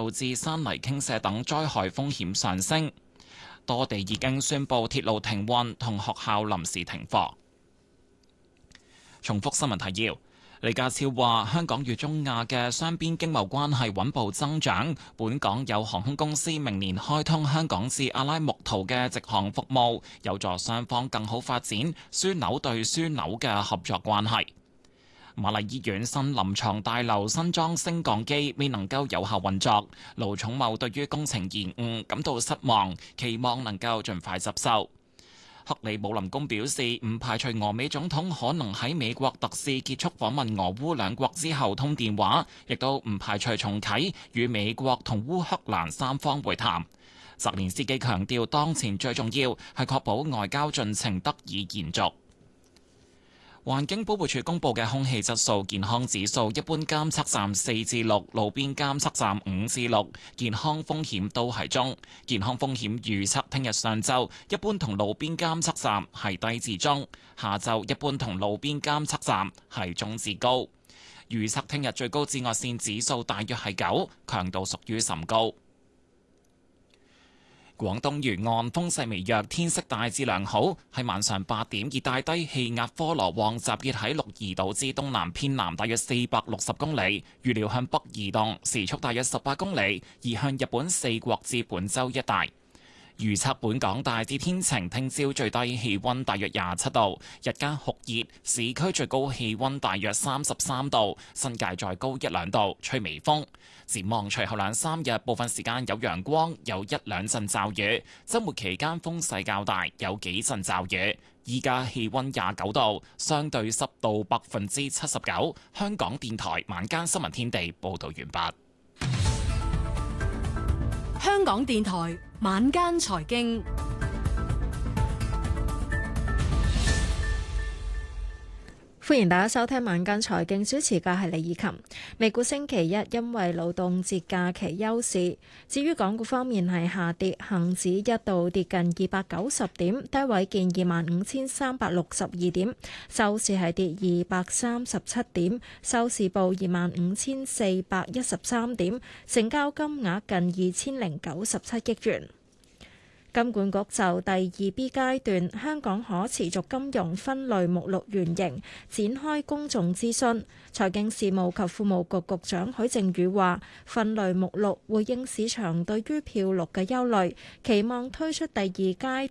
導致山泥傾瀉等災害風險上升。多地已經宣布鐵路停運同學校臨時停課。重複新聞提要。李家超話：香港與中亞嘅雙邊經貿關係穩步增長，本港有航空公司明年開通香港至阿拉木圖嘅直航服務，有助雙方更好發展樞紐對樞紐嘅合作關係。瑪麗醫院新臨床大樓新裝升降機未能夠有效運作，盧寵茂對於工程延誤感到失望，期望能夠盡快執修。克里姆林宮表示，唔排除俄美總統可能喺美國特使結束訪問俄烏兩國之後通電話，亦都唔排除重啟與美國同烏克蘭三方會談。澤連斯基強調，當前最重要係確保外交進程得以延續。環境保護署公布嘅空氣質素健康指數，一般監測站4至6，路邊監測站5至6，健康風險都係中。健康風險預測聽日上晝一般同路邊監測站係低至中，下晝一般同路邊監測站係中至高。預測聽日最高紫外線指數大約係9，強度屬於甚高。廣東沿岸風勢微弱，天色大致良好。喺晚上8點，熱帶低氣壓科羅旺集結喺鹿兒島之東南偏南大約460公里，預料向北移動，時速大約18公里，移向日本四國至本州一帶。預測本港大致天晴，聽朝最低氣溫大約27度，日間酷熱，市區最高氣溫大約33度，新界再高1-2度，吹微風。展望隨後2-3日，部分時間有陽光，有1-2陣驟雨。週末期間風勢較大，有幾陣驟雨。依家氣溫29度，相對濕度79%。香港電台晚間新聞天地報道完畢。 香港電台晚間財經， 歡迎大家收聽晚間財經，主持嘅係李以琴。美股星期一因為勞動節假期休市，至於港股方面係下跌，恒指一度跌近290點，低位見25,362點，收市係跌237點，收市報25,413點，成交金額近2,097億元。金管局就第2 B 階段香港可持續金融分類目錄原型展開公眾諮詢。財經事務及庫務局局長許正宇話：分類目錄回應市場對於漂綠嘅憂慮，期望推出第2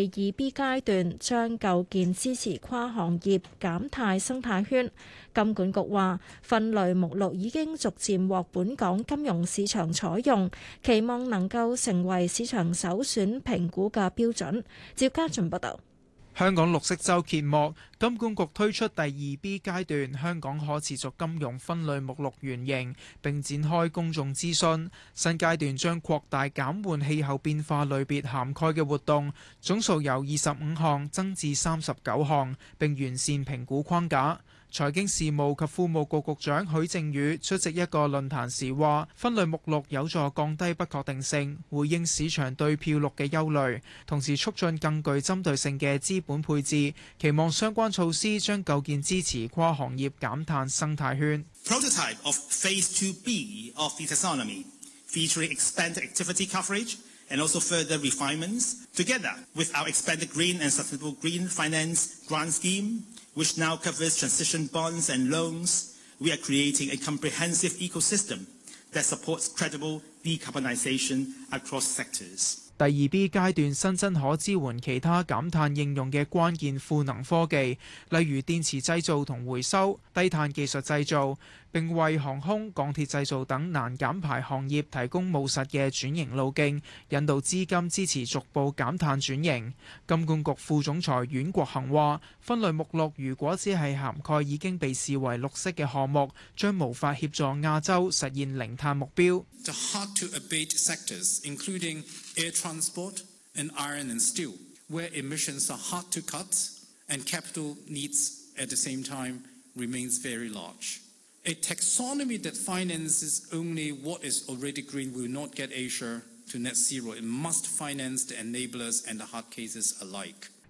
B 階段，將構建支持跨行業減碳生態圈。金管局話，分類目錄已經逐漸獲本港金融市場採用，期望能夠成為市場首選評估嘅標準。趙家俊報道。 香港綠色週揭幕，金管局推出第2 B 階段香港可持續金融分類目錄原型，並展開公眾諮詢。新階段將擴大減緩氣候變化類別涵蓋嘅活動，總數由25項增至39項，並完善評估框架。財經事務及庫務局局長許正宇出席一個論壇時話，分類目錄有助降低不確定性，回應市場對漂綠嘅憂慮，同時促進更具針對性嘅資本配置，期望相關措施將構建支持跨行業減碳生態圈。 Prototype of Phase 2B of the taxonomy, featuring expanded activity coverage and also further refinements, together with our expanded green and sustainable green finance grant scheme,which now covers transition bonds and loans, we are creating a comprehensive ecosystem that supports credible decarbonization across sectors. 第2 B 階段新增可支援其他減碳應用嘅關鍵賦能科技，例如電池製造同回收、低碳技術製造，並為航空、鋼鐵製造等難減排行業提供務實嘅轉型路徑，引導資金支持逐步減碳轉型。金管局副總裁阮國恒話：分類目錄如果只係涵蓋已經被視為綠色嘅項目，將無法協助亞洲實現零碳目標。 The hard-to-abate sectors, including air transport and iron and steel, where emissions are hard to cut and capital needs at the same time remains very large. A taxonomy that finances only what is already green will not get Asia to net zero. It must finance the enablers and the hard cases alike.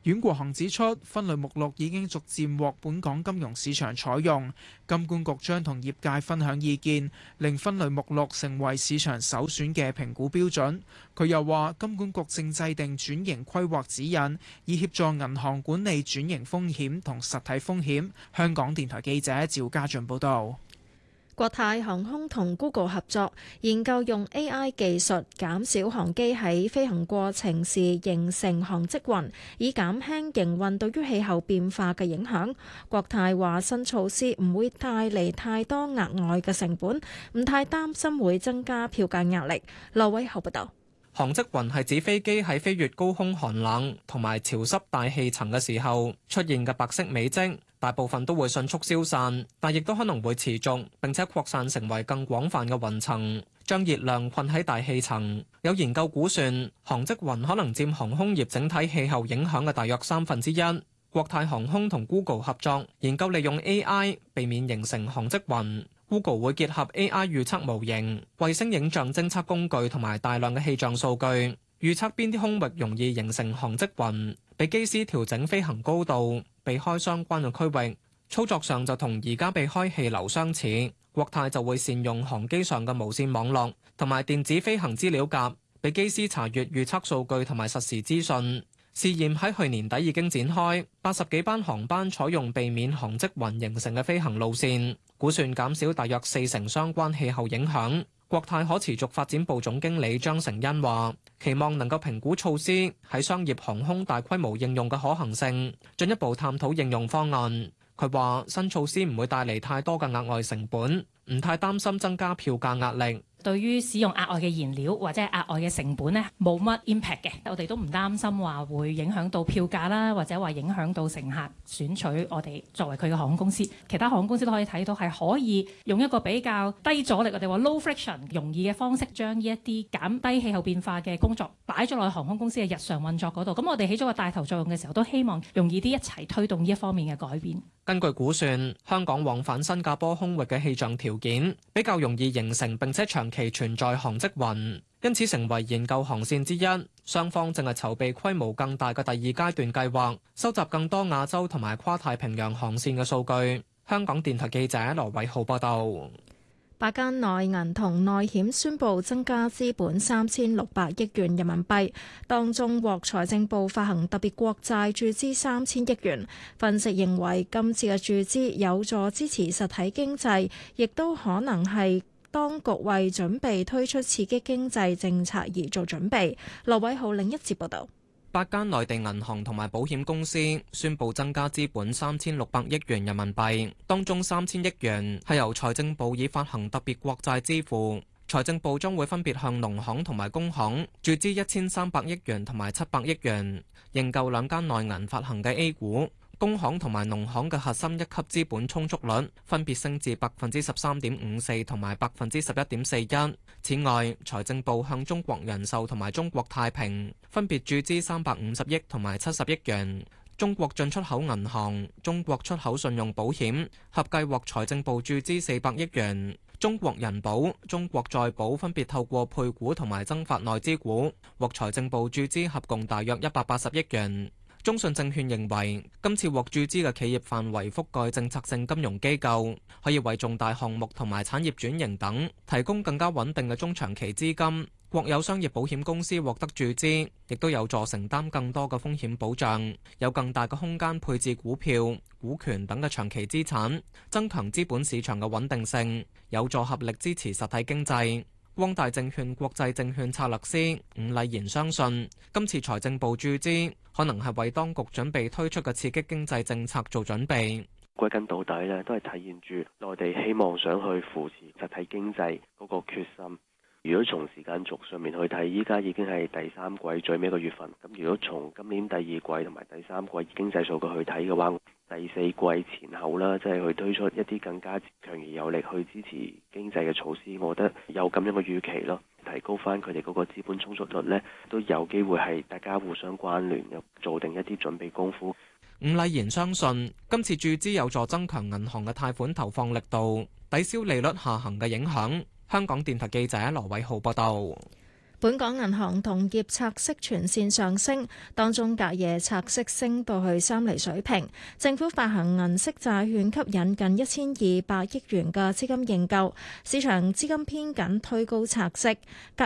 阮國恒指出，分類目錄已經逐漸獲本港金融市場採用，金管局將同業界分享意見，令分類目錄成為市場首選嘅評估標準。佢又話，金管局正制定轉型規劃指引，以協助銀行管理轉型風險同實體風險。香港電台記者趙家俊報導。 國泰航空同 Google 合作研究用 AI 技術減少航機喺飛行過程時形成航積雲，以減輕營運對於氣候變化嘅影響。國泰話新措施唔會帶嚟太多額外嘅成本，唔太擔心會增加票價壓力。羅偉豪報道。 航積雲係指飛機喺飛越高空寒冷同埋潮濕大氣層嘅時候出現嘅白色尾跡，大部分都會迅速消散，但亦都可能會持續並且擴散成為更廣泛嘅雲層，將熱量困喺大氣層。有研究估算，航積雲可能佔航空業整體氣候影響嘅大約1/3。國泰航空同 Google 合作研究利用 AI 避免形成航積雲。Google 會結合 AI 預測模型、衛星影像偵測工具同埋大量嘅氣象數據，預測邊啲空域容易形成航積雲，俾機師調整飛行高度，避開相關嘅區域。操作上就同而家避開氣流相似。國泰就會善用航機上嘅無線網絡同埋電子飛行資料夾，俾機師查閱預測數據同埋實時資訊。試驗喺去年底已經展開，80幾班航班採用避免航積雲形成嘅飛行路線，估算減少大約40%相關氣候影響。國泰可持續發展部總經理張成恩話，期望能夠評估措施喺商業航空大規模應用嘅可行性，進一步探討應用方案。佢話新措施唔會帶嚟太多嘅額外成本，唔太擔心增加票價壓力。 對於使用額外嘅燃料或者係額外嘅成本呢，冇乜 impact 嘅，我哋都唔擔心話會影響到票價啦，或者話影響到乘客選取我哋作為佢嘅航空公司。其他航空公司都可以睇到係可以用一個比較低阻力，我哋話 low friction 容易嘅方式，將呢一啲減低氣候變化嘅工作擺咗落去航空公司嘅日常運作嗰度。咁我哋起咗個帶頭作用嘅時候，都希望容易啲一齊推動呢一方面嘅改變。 根據估算，香港往返新加坡空域嘅氣象條件比較容易形成並且長期存在航積雲，因此成為研究航線之一。雙方正係籌備規模更大嘅第二階段計劃，收集更多亞洲同埋跨太平洋航線嘅數據。香港電台記者羅偉浩報道。 8間內銀同內險宣布增加資本3600億元人民幣，當中獲財政部發行特別國債注資3000億元。分析認為今次嘅注資有助支持實體經濟，亦都可能係當局為準備推出刺激經濟政策而做準備。羅偉浩另一節報導。 8間內地銀行同埋保險公司宣布增加資本3600億元人民幣，當中3000億元係由財政部以發行特別國債支付。財政部將會分別向農行同埋工行注資1300億元同埋700億元，認購兩間內銀發行嘅 A 股。工行同埋農行嘅核心一級資本充足率分別升至13.54%同埋11.41%。此外，財政部向中國人壽同埋中國太平分別注資350億同埋70億元。中國進出口銀行、中國出口信用保險合計獲財政部注資400億元。中國人保、中國再保分別透過配股同埋增發內資股獲財政部注資合共大約180億元。中信證券認為，今次獲注資嘅企業範圍覆蓋政策性金融機構，可以為重大項目同埋產業轉型等提供更加穩定嘅中長期資金。國有商業保險公司獲得注資，亦都有助承擔更多嘅風險保障，有更大嘅空間配置股票、股權等嘅長期資產，增強資本市場嘅穩定性，有助合力支持實體經濟。光大證券國際證券策略師伍禮賢相信，今次財政部注資可能係為當局準備推出嘅刺激經濟政策做準備。 歸根到底咧，都係體現住內地希望想去扶持實體經濟嗰個決心。如果從時間軸上面去睇，依家已經係第三季最尾個月份。咁如果從今年第二季同埋第三季經濟數據去睇嘅話，第四季前後啦，即係去推出一啲更加強而有力去支持經濟嘅措施，我覺得有咁樣嘅預期咯，提高翻佢哋嗰個資本充足率呢，都有機會係大家互相關聯，做定一啲準備功夫。 伍禮賢相信今次注資有助增強銀行嘅貸款投放力度，抵消利率下行嘅影響。香港電台記者羅偉浩報道。 本港銀行同業拆息全線上升，當中隔夜拆息升到去3厘水平。政府發行銀色債券吸引近1200億元嘅資金認購，市場資金偏緊推高拆息。隔